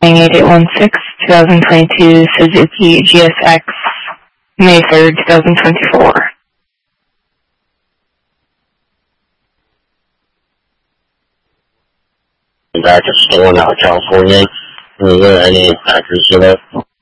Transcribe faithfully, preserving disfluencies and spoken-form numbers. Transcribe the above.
eight eight one six, twenty twenty-two Suzuki G S X, May third, twenty twenty-four. Back to store now, California. Is there any factors to that?